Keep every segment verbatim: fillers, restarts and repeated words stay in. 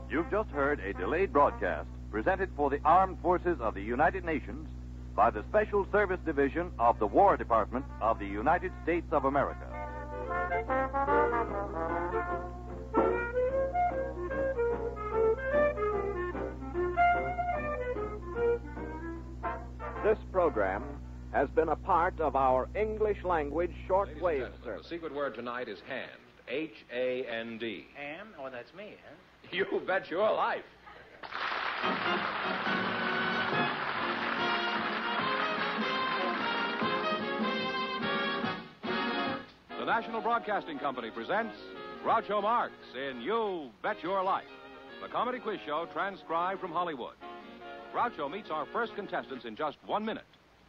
You've just heard a delayed broadcast presented for the Armed Forces of the United Nations by the Special Service Division of the War Department of the United States of America. This program has been a part of our English language shortwave service. The secret word tonight is hand. H A N D. Ham? Oh, that's me, huh? You bet your life. The National Broadcasting Company presents Groucho Marx in You Bet Your Life, the comedy quiz show transcribed from Hollywood. Groucho meets our first contestants in just one minute.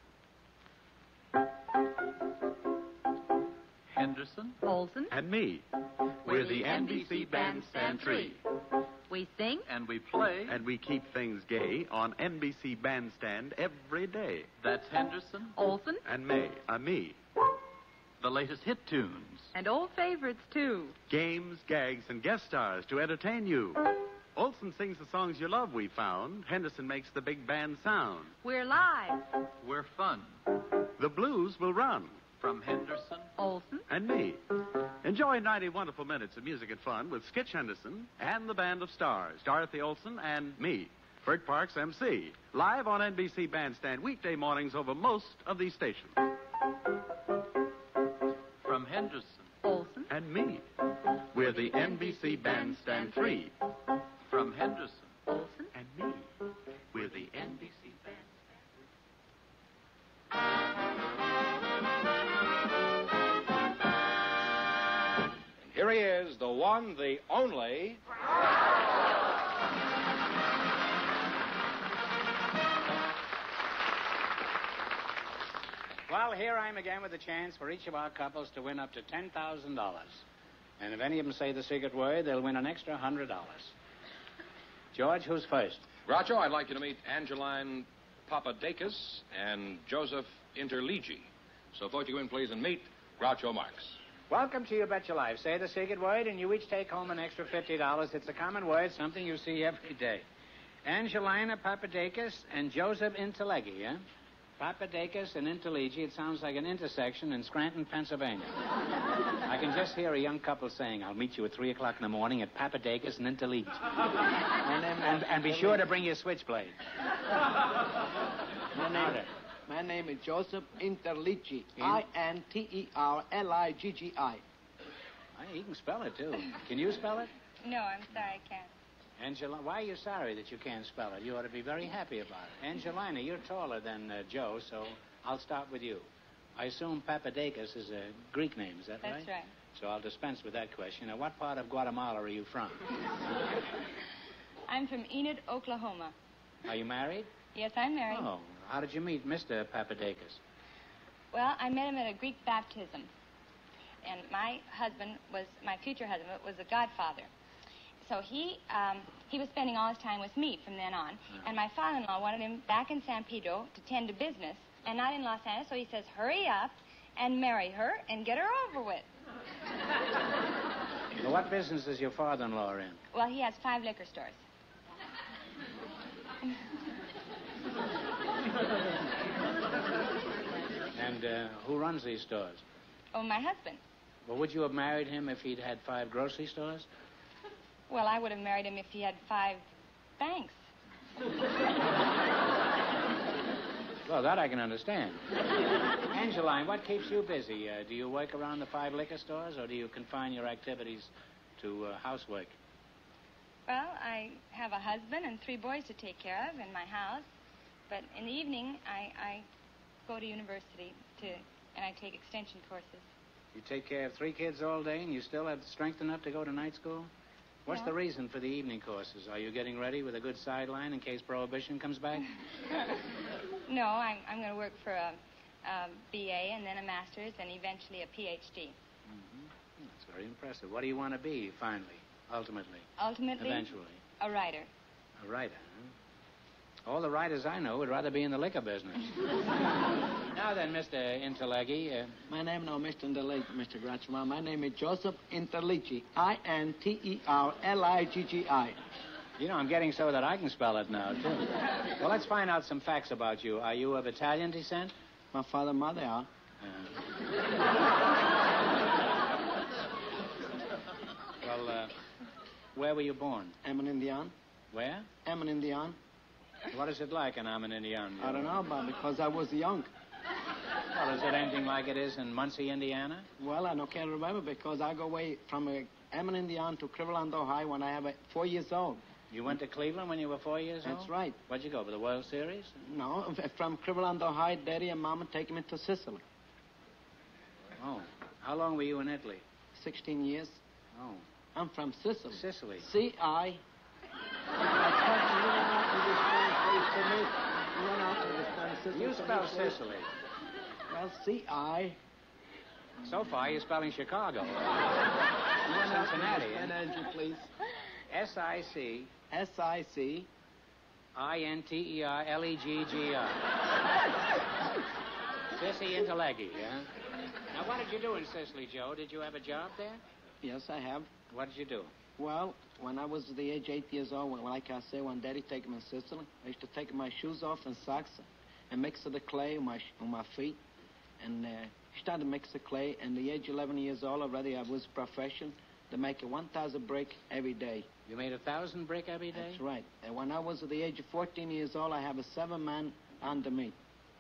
Henderson, Olson, and me. We're the N B C Bandstand Tree. We sing, And we play, and we keep things gay on N B C Bandstand every day. That's Henderson, Olson, and May, uh, me. The latest hit tunes, and old favorites, too. games, gags, and guest stars to entertain you. Olson sings the songs you love, we found. Henderson makes the big band sound. We're live. We're fun. The blues will run. From Henderson, Olson, and me. Enjoy ninety wonderful minutes of music and fun with Skitch Henderson and the band of stars, Dorothy Olson and me, Bert Parks, M C, live on N B C Bandstand weekday mornings over most of these stations. From Henderson, Olson, and me, we're the N B C Bandstand Three. From Henderson, Olson, and me, we're the N B C Bandstand. Here he is, the one, the only. Well, here I am again with a chance for each of our couples to win up to ten thousand dollars. And if any of them say the secret word, they'll win an extra one hundred dollars. George, who's first? Groucho, I'd like you to meet Angeline Papadakis and Joseph Interligi. So vote you in, please, and meet Groucho Marx. Welcome to You Bet Your Life. Say the secret word, and you each take home an extra fifty dollars. It's a common word, something you see every day. Angelina Papadakis and Joseph Interlegi, huh? Papadakis and Interlegi, it sounds like an intersection in Scranton, Pennsylvania. I can just hear a young couple saying, I'll meet you at three o'clock in the morning at Papadakis and Interlegi. My name And, and be sure to bring your switchblade. My name, my name is Joseph Interligi. I N T E R L I G G I. He can spell it, too. Can you spell it? No, I'm sorry, I can't. Angela, why are you sorry that you can't spell it? You ought to be very happy about it. Angelina, you're taller than uh, Joe, so I'll start with you. I assume Papadakis is a Greek name, is that right? That's right. So I'll dispense with that question. Now, what part of Guatemala are you from? I'm from Enid, Oklahoma. Are you married? Yes, I'm married. Oh, how did you meet Mister Papadakis? Well, I met him at a Greek baptism. And my husband was, my future husband, was a godfather. So he um, he was spending all his time with me from then on. And my father-in-law wanted him back in San Pedro to tend to business and not in Los Angeles. So he says, hurry up and marry her and get her over with. Well, what business is your father-in-law in? Well, he has five liquor stores. And uh, who runs these stores? Oh, my husband. Well, would you have married him if he'd had five grocery stores? Well, I would have married him if he had five banks. Well, that I can understand. Angeline, what keeps you busy? Uh, do you work around the five liquor stores, or do you confine your activities to uh, housework? Well, I have a husband and three boys to take care of in my house. But in the evening, I, I go to university to, and I take extension courses. You take care of three kids all day, and you still have strength enough to go to night school? What's Yeah. the reason for the evening courses? Are you getting ready with a good sideline in case Prohibition comes back? No, I'm, I'm going to work for a, a B A and then a master's and eventually a P H D. Mm-hmm. That's very impressive. What do you want to be, finally, ultimately? Ultimately, Eventually. a writer. A writer, huh? All the writers I know would rather be in the liquor business. Now then, Mister Interlegi. Uh... My name, no, Mister Interligi, Mister Groucho. My name is Joseph Interligi. I N T E R L I G G I. You know, I'm getting so that I can spell it now, too. Well, let's find out some facts about you. Are you of Italian descent? My father and mother are. Well, uh, where were you born? I'm an Indian. Where? I'm an Indian. What is it like in I'm an Indian? I don't know about it because I was young. Well, is it anything like it is in Muncie, Indiana? Well, I don't can't remember because I go away from uh, I'm an Indian to Cleveland, Ohio when I have uh, four years old. You went to Cleveland when you were four years old? That's right. Where'd you go, for the World Series? No, from Cleveland, Ohio, Daddy and Mama take me to Sicily. Oh. How long were you in Italy? Sixteen years. Oh. I'm from Sicily. Sicily. C I. You spell Sicily. Well, C I. So far, you're spelling Chicago. Cincinnati. And energy, please. S I C. S I C. I N T E R L E G G R. Sissy Intelleghi, yeah? Now, what did you do in Sicily, Joe? Did you have a job there? Yes, I have. What did you do? Well, when I was the age eight years old, when, like I say, when Daddy take me in Sicily, I used to take my shoes off and socks and mix the clay on my on my feet, and uh, started to mix the clay. And the age eleven years old already, I was profession to make a one thousand brick every day. You made a thousand brick every day? That's right. And when I was at the age of fourteen years old, I have a seven man under me.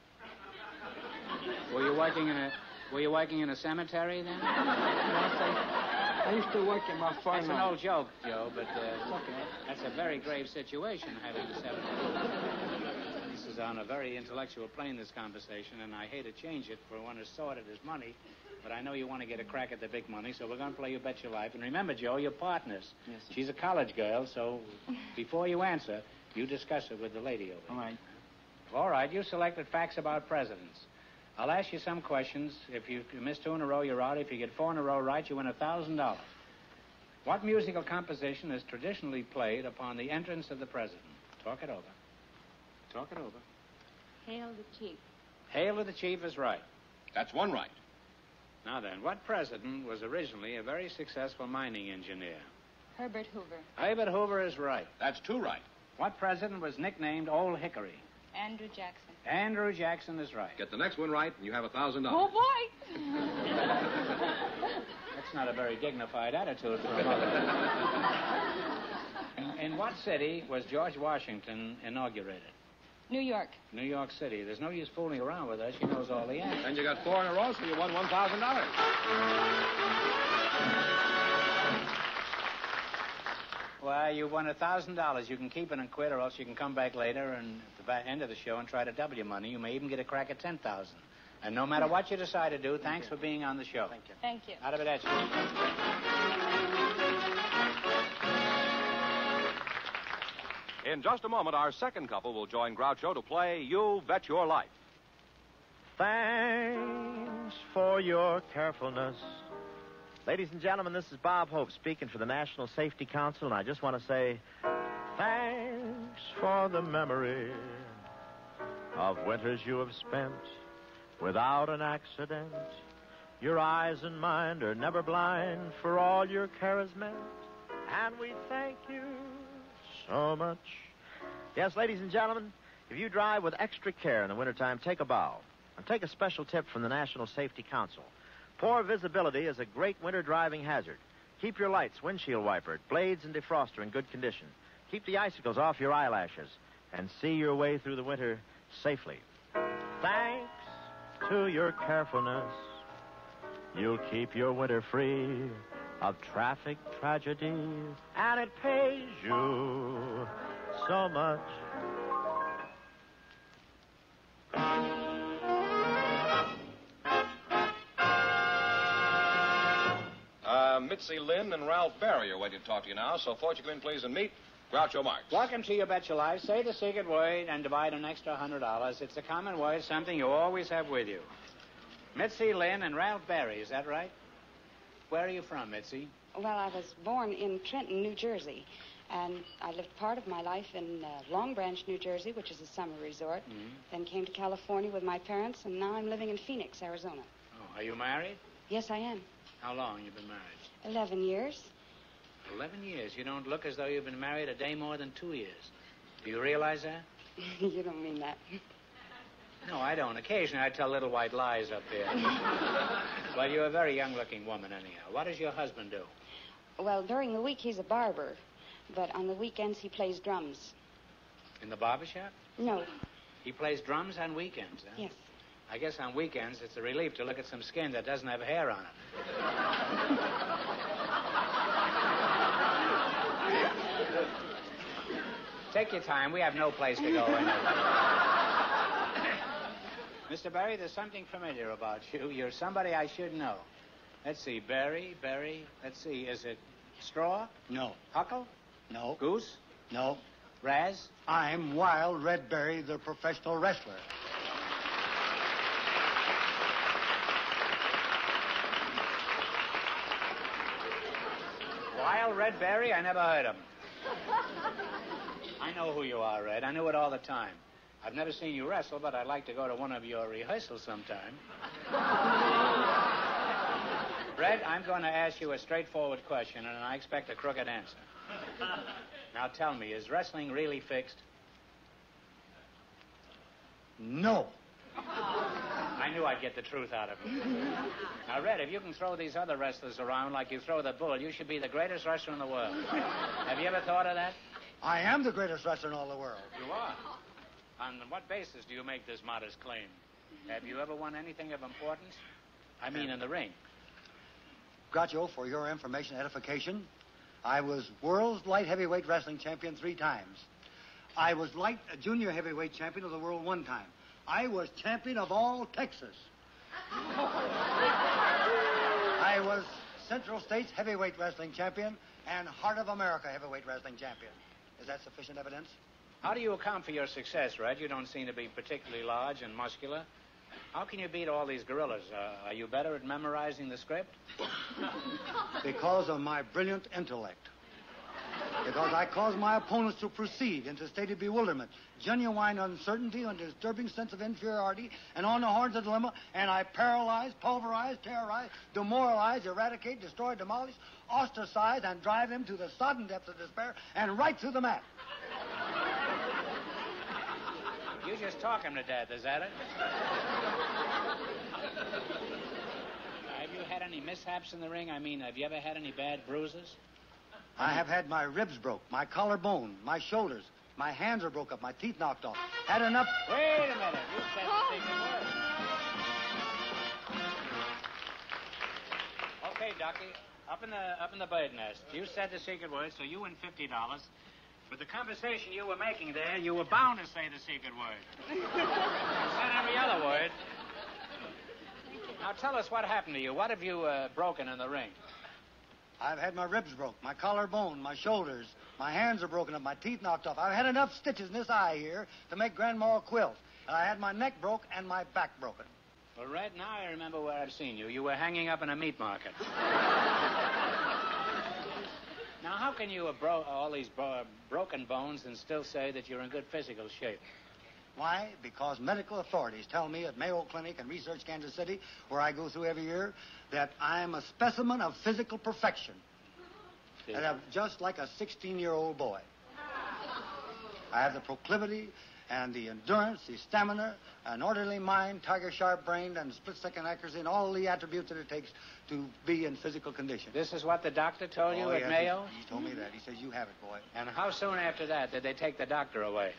Were you working in a Were you working in a cemetery then? Yes, I, I used to work in my farm. That's an old joke, Joe, but uh, It's okay. that's a very grave situation, having a cemetery. This is on a very intellectual plane, this conversation, and I hate to change it for one as sordid as money, but I know you want to get a crack at the big money, so we're going to play You Bet Your Life. And remember, Joe, you're partners. Yes, sir. She's a college girl, so before you answer, you discuss it with the lady over All there. right. All right, you selected facts about presidents. I'll ask you some questions. If you miss two in a row, you're out. If you get four in a row right, you win one thousand dollars. What musical composition is traditionally played upon the entrance of the president? Talk it over. Talk it over. Hail the chief. Hail to the Chief is right. That's one right. Now then, what president was originally a very successful mining engineer? Herbert Hoover. Herbert Hoover is right. That's two right. What president was nicknamed Old Hickory? Andrew Jackson. Andrew Jackson is right. Get the next one right, and you have a thousand Oh, dollars. boy! That's not a very dignified attitude for a mother. In, in what city was George Washington inaugurated? New York. New York City. There's no use fooling around with her. She knows all the answers. And you got four in a row, so you won one thousand dollars. Well, you won a thousand dollars. You can keep it and quit, or else you can come back later and at the back end of the show and try to double your money. You may even get a crack at ten thousand. And no matter what you decide to do, thanks for being on the show. Thank you. Thank you. Arrivederci. In just a moment, our second couple will join Groucho to play You Bet Your Life. Thanks for your carefulness. Ladies and gentlemen, this is Bob Hope speaking for the National Safety Council, and I just want to say thanks for the memory of winters you have spent without an accident. Your eyes and mind are never blind for all your care has meant, and we thank you so much. Yes, ladies and gentlemen, if you drive with extra care in the wintertime, take a bow. And take a special tip from the National Safety Council. Poor visibility is a great winter driving hazard. Keep your lights, windshield wiper, blades, and defroster in good condition. Keep the icicles off your eyelashes. And see your way through the winter safely. Thanks to your carefulness, you'll keep your winter free of traffic tragedy. And it pays you so much. Uh, Mitzi Lynn and Ralph Barry are waiting to talk to you now, so forward you come in, please, and meet Groucho Marx. Welcome to You Bet Your Life. Say the secret word and divide an extra one hundred dollars. It's a common word, something you always have with you. Mitzi Lynn and Ralph Barry, is that right? Where are you from, Mitzi? Well, I was born in Trenton, New Jersey, and I lived part of my life in uh, Long Branch, New Jersey, which is a summer resort. Mm-hmm. Then came to California with my parents, and now I'm living in Phoenix, Arizona. Oh, are you married? Yes, I am. How long you been married? Eleven years. Eleven years. You don't look as though you've been married a day more than two years. Do you realize that? You don't mean that. No, I don't. Occasionally I tell little white lies up there. Well, you're a very young-looking woman, anyhow. What does your husband do? Well, during the week he's a barber, but on the weekends he plays drums. In the barber shop? No. He plays drums on weekends, huh? Yes. I guess on weekends it's a relief to look at some skin that doesn't have hair on it. Take your time. We have no place to go in. Mister Barry, there's something familiar about you. You're somebody I should know. Let's see. Barry, Barry. Let's see. Is it Straw? No. Huckle? No. Goose? No. Raz? I'm Wild Red Barry, the professional wrestler. Wild Red Barry? I never heard of him. I know who you are, Red. I knew it all the time. I've never seen you wrestle, but I'd like to go to one of your rehearsals sometime. Red, I'm going to ask you a straightforward question, and I expect a crooked answer. Now tell me, is wrestling really fixed? No. I knew I'd get the truth out of you. Now, Red, if you can throw these other wrestlers around like you throw the bull, you should be the greatest wrestler in the world. Have you ever thought of that? I am the greatest wrestler in all the world. You are. On what basis do you make this modest claim? Have you ever won anything of importance? I mean, in the ring. Groucho, for your information and edification, I was world's light heavyweight wrestling champion three times. I was light uh, junior heavyweight champion of the world one time. I was champion of all Texas. I was Central States heavyweight wrestling champion and Heart of America heavyweight wrestling champion. Is that sufficient evidence? How do you account for your success, Red? You don't seem to be particularly large and muscular. How can you beat all these gorillas? Uh, are you better at memorizing the script? Because of my brilliant intellect. Because I cause my opponents to proceed into a state of bewilderment, genuine uncertainty, and disturbing sense of inferiority, and on the horns of dilemma, and I paralyze, pulverize, terrorize, demoralize, eradicate, destroy, demolish, ostracize, and drive them to the sodden depths of despair, and right through the mat. You just talk him to death, is that it? Have you had any mishaps in the ring? I mean, have you ever had any bad bruises? I have had my ribs broke, my collarbone, my shoulders, my hands are broke up, my teeth knocked off. Had enough... Wait a minute. You said the secret word. Okay, Ducky. Up in the up in the bird nest. You said the secret word, so you win fifty dollars. With the conversation you were making there, you were bound to say the secret word. You said every other word. Now tell us what happened to you. What have you uh, broken in the ring? I've had my ribs broke, my collarbone, my shoulders, my hands are broken up, my teeth knocked off. I've had enough stitches in this eye here to make Grandma a quilt. And I had my neck broke and my back broken. Well, Red, now I remember where I've seen you. You were hanging up in a meat market. Now, how can you have bro- all these bro- broken bones and still say that you're in good physical shape? Why? Because medical authorities tell me at Mayo Clinic in Research, Kansas City, where I go through every year, that I'm a specimen of physical perfection. And I'm just like a sixteen-year-old boy. I have the proclivity and the endurance, the stamina, an orderly mind, tiger-sharp brain, and split-second accuracy, and all the attributes that it takes to be in physical condition. This is what the doctor told oh, you at yes, Mayo? He, he told me that. He says, you have it, boy. And how soon after that did they take the doctor away?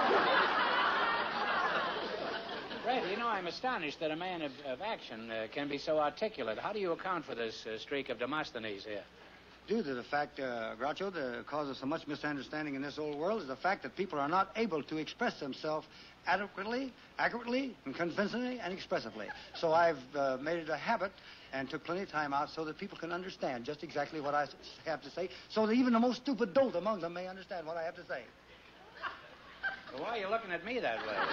Red, you know, I'm astonished that a man of, of action uh, can be so articulate. How do you account for this uh, streak of Demosthenes here? Due to the fact, uh, Groucho, the cause of so much misunderstanding in this old world is the fact that people are not able to express themselves adequately, accurately, and convincingly, and expressively. So I've uh, made it a habit and took plenty of time out so that people can understand just exactly what I have to say, so that even the most stupid dolt among them may understand what I have to say. Well, why are you looking at me that way?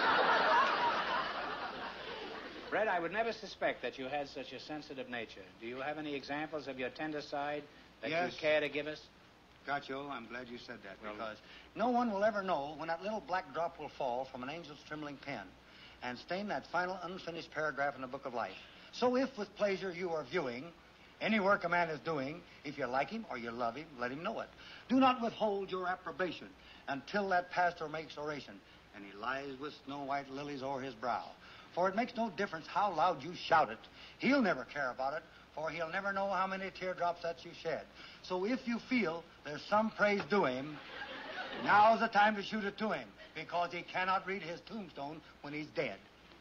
Red, I would never suspect that you had such a sensitive nature. Do you have any examples of your tender side that Yes. you'd care to give us? Groucho, I'm glad you said that, because no one will ever know when that little black drop will fall from an angel's trembling pen and stain that final unfinished paragraph in the book of life. So if with pleasure you are viewing Any work a man is doing, if you like him or you love him, let him know it. Do not withhold your approbation until that pastor makes oration, and he lies with snow white lilies o'er his brow. For it makes no difference how loud you shout it. He'll never care about it, for he'll never know how many teardrops that you shed. So if you feel there's some praise due him, now's the time to shoot it to him, because he cannot read his tombstone when he's dead.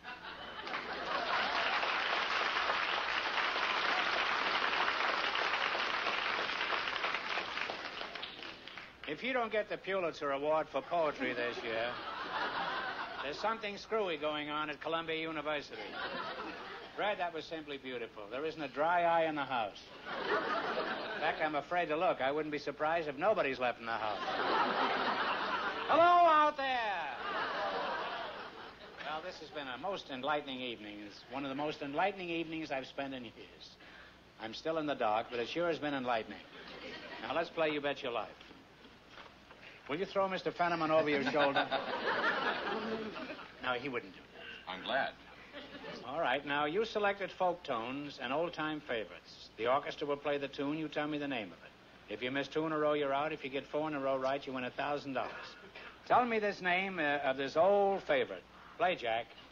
If you don't get the Pulitzer Award for poetry this year, there's something screwy going on at Columbia University. Fred, that was simply beautiful. There isn't a dry eye in the house. In fact, I'm afraid to look. I wouldn't be surprised if nobody's left in the house. Hello out there! Well, this has been a most enlightening evening. It's one of the most enlightening evenings I've spent in years. I'm still in the dark, but it sure has been enlightening. Now, let's play You Bet Your Life. Will you throw Mister Fenneman over your shoulder? No, he wouldn't do that. I'm glad. All right, now, you selected folk tones and old-time favorites. The orchestra will play the tune. You tell me the name of it. If you miss two in a row, you're out. If you get four in a row right, you win a thousand dollars. Tell me this name uh, of this old favorite. Play, Jack.